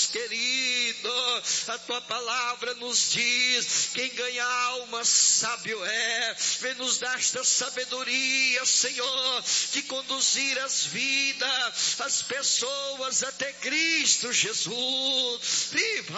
querido, a tua palavra nos diz: quem ganha alma sábio é. Vem nos dar esta sabedoria, Senhor, de conduzir as vidas, as pessoas até Cristo Jesus.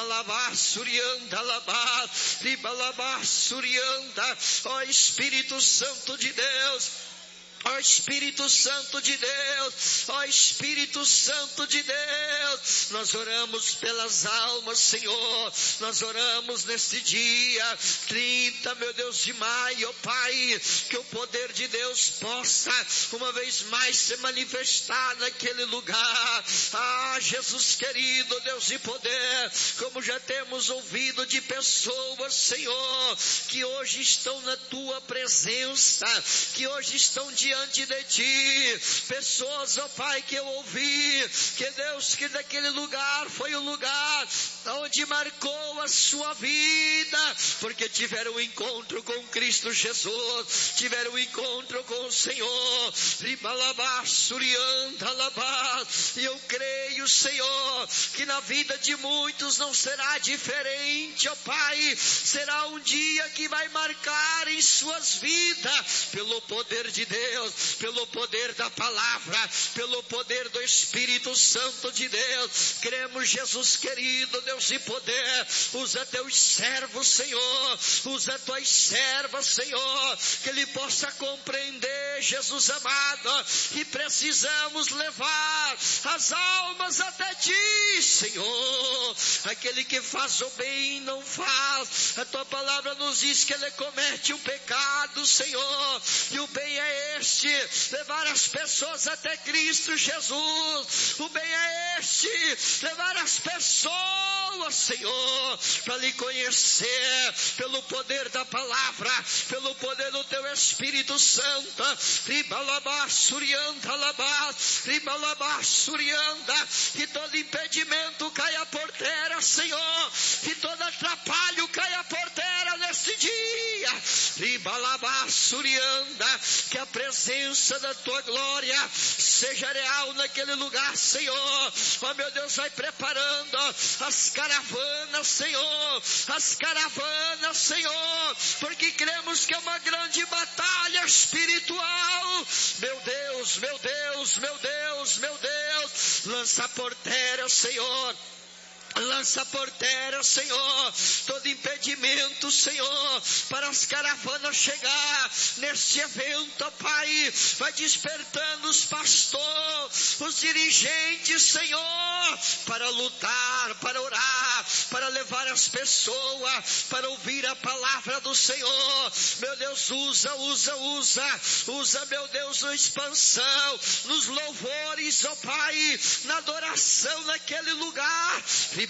Ó Espírito Santo de Deus, ó Espírito Santo de Deus, ó Espírito Santo de Deus, nós oramos pelas almas, Senhor, nós oramos neste dia 30, meu Deus, de maio, ó Pai, que o poder de Deus possa uma vez mais se manifestar naquele lugar. Jesus querido, Deus de poder, como já temos ouvido de pessoas, Senhor, que hoje estão na tua presença, que hoje estão diante de ti, pessoas, ó Pai, que eu ouvi, que Deus, que daquele lugar foi o lugar onde marcou a sua vida, porque tiveram um encontro com Cristo Jesus, tiveram um encontro com o Senhor, e eu creio, Senhor, que na vida de muitos não será diferente, ó Pai, será um dia que vai marcar em suas vidas, pelo poder de Deus, pelo poder da palavra, pelo poder do Espírito Santo de Deus. Cremos, Jesus querido, Deus de poder, usa teus servos, Senhor, usa tuas servas, Senhor, que ele possa compreender, Jesus amado, que precisamos levar as almas até ti, Senhor. Aquele que faz o bem não faz, a tua palavra nos diz que ele comete um pecado, Senhor, e o bem é este: levar as pessoas até Cristo Jesus. O bem é este: levar as pessoas, Senhor, para lhe conhecer pelo poder da palavra, pelo poder do teu Espírito Santo. Que todo impedimento caia por terra, Senhor, que todo atrapalho caia por terra neste dia. Que a presença da tua glória seja real naquele lugar, Senhor. Ó meu Deus, vai preparando as caravanas, Senhor, as caravanas, Senhor, porque cremos que é uma grande batalha espiritual. Meu Deus, meu Deus, meu Deus, meu Deus, lança por terra, Senhor. Lança por terra, Senhor, todo impedimento, Senhor, para as caravanas chegar neste evento, ó Pai. Vai despertando os pastores, os dirigentes, Senhor, para lutar, para orar, para levar as pessoas, para ouvir a palavra do Senhor. Meu Deus, usa, meu Deus, na expansão, nos louvores, ó Pai, na adoração naquele lugar.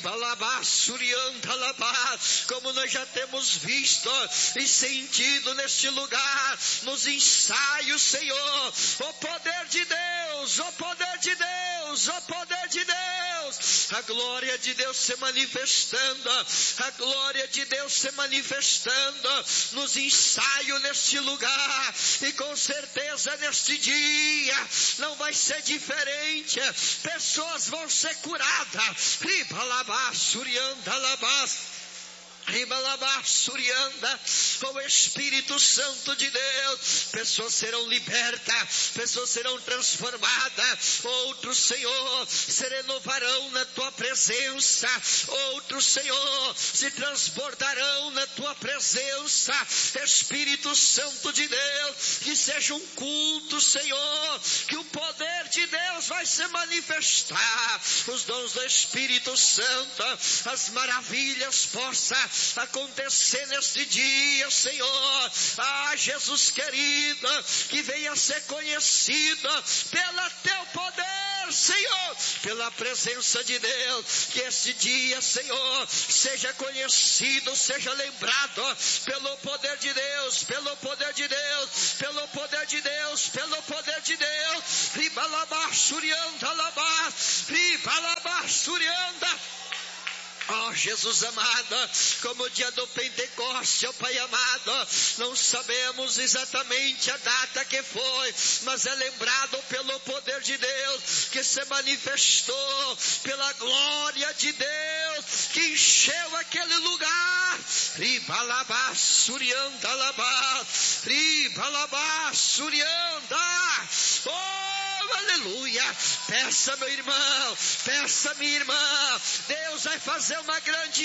Como nós já temos visto e sentido neste lugar, nos ensaios, Senhor, o poder de Deus, o poder de Deus, o poder de Deus, a glória de Deus se manifestando, a glória de Deus se manifestando nos ensaios neste lugar, e com certeza neste dia não vai ser diferente. Pessoas vão ser curadas. Com o Espírito Santo de Deus, pessoas serão libertas, pessoas serão transformadas, outros, Senhor, se renovarão na tua presença, outros, Senhor, se transbordarão na tua presença. Espírito Santo de Deus, que seja um culto, Senhor, que o poder de Deus vai se manifestar, os dons do Espírito Santo, as maravilhas possam acontecer neste dia, Senhor. Jesus querido, que venha ser conhecido pelo teu poder, Senhor, pela presença de Deus, que este dia, Senhor, seja conhecido, seja lembrado pelo poder de Deus, pelo poder de Deus, pelo poder de Deus, pelo poder de Deus. Ó Jesus amado, como o dia do Pentecoste, ó Pai amado, não sabemos exatamente a data que foi, mas é lembrado pelo poder de Deus, que se manifestou pela glória de Deus. que encheu aquele lugar. Ribalabá, suriandalabá, ribalabá, surianda. Oh, aleluia. Peça, meu irmão, peça, minha irmã. Deus vai fazer uma grande